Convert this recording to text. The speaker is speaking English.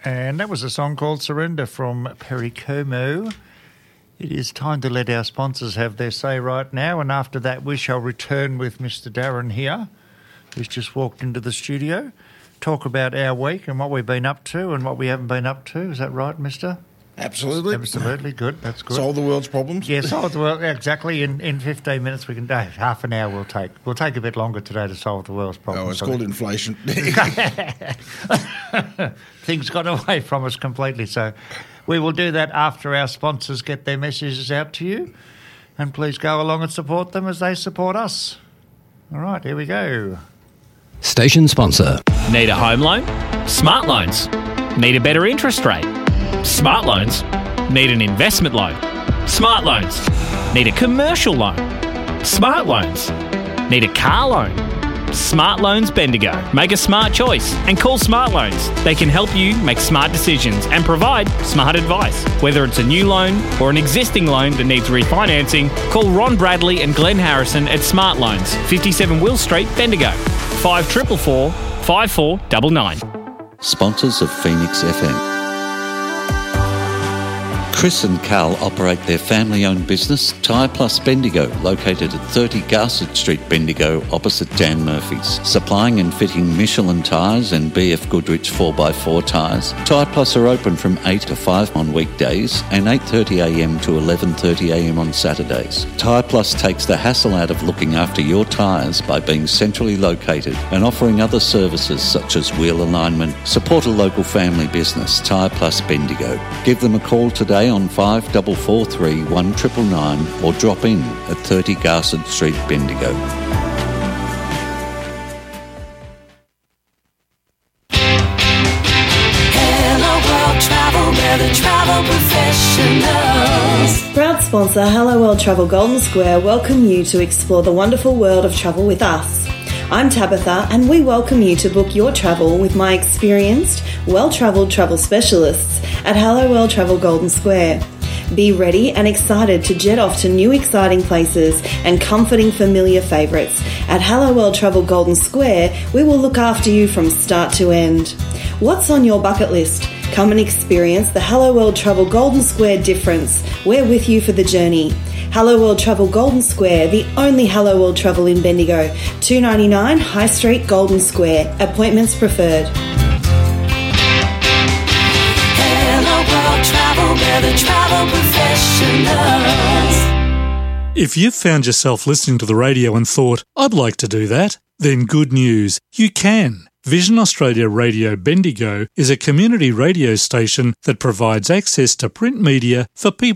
And that was a song called Surrender from Perry Como. It is time to let our sponsors have their say right now, and after that we shall return with Mr. Darren here, who's just walked into the studio, talk about our week and what we've been up to and what we haven't been up to. Is that right, mister? Absolutely. Absolutely, good. That's good. Solve the world's problems. Yeah, solve the world. Exactly. In 15 minutes we can do. Half an hour we'll take. We'll take a bit longer today to solve the world's problems. Oh, it's called inflation. Things got away from us completely. So we will do that after our sponsors get their messages out to you. And please go along and support them as they support us. All right, here we go. Station sponsor. Need a home loan? Smart Loans. Need a better interest rate? Smart Loans. Need an investment loan? Smart Loans. Need a commercial loan? Smart Loans. Need a car loan? Smart Loans Bendigo. Make a smart choice and call Smart Loans. They can help you make smart decisions and provide smart advice. Whether it's a new loan or an existing loan that needs refinancing, call Ron Bradley and Glenn Harrison at Smart Loans, 57 Will Street, Bendigo. 5444 5499. Sponsors of Phoenix FM. Chris and Carl operate their family-owned business, Tyre Plus Bendigo, located at 30 Garsett Street, Bendigo, opposite Dan Murphy's. Supplying and fitting Michelin tyres and BF Goodrich 4x4 tyres, Tyre Plus are open from 8 to 5 on weekdays and 8:30am to 11:30am on Saturdays. Tyre Plus takes the hassle out of looking after your tyres by being centrally located and offering other services such as wheel alignment. Support a local family business, Tyre Plus Bendigo. Give them a call today on 5443 1999 or drop in at 30 Garsett Street, Bendigo. Hello World Travel, we're the travel professionals. Proud sponsor Hello World Travel Golden Square welcome you to explore the wonderful world of travel with us. I'm Tabitha and we welcome you to book your travel with my experienced, well-travelled travel specialists at Hello World Travel Golden Square. Be ready and excited to jet off to new exciting places and comforting familiar favourites. At Hello World Travel Golden Square, we will look after you from start to end. What's on your bucket list? Come and experience the Hello World Travel Golden Square difference. We're with you for the journey. Hello World Travel Golden Square, the only Hello World Travel in Bendigo. 299 High Street, Golden Square. Appointments preferred. Hello World Travel, we're the travel professionals. If you've found yourself listening to the radio and thought, I'd like to do that, then good news, you can. Vision Australia Radio Bendigo is a community radio station that provides access to print media for people